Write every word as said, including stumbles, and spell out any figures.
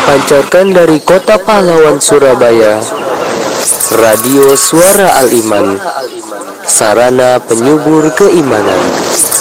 Pancarkan dari Kota Pahlawan Surabaya, Radio Suara Al-Iman, sarana penyubur keimanan.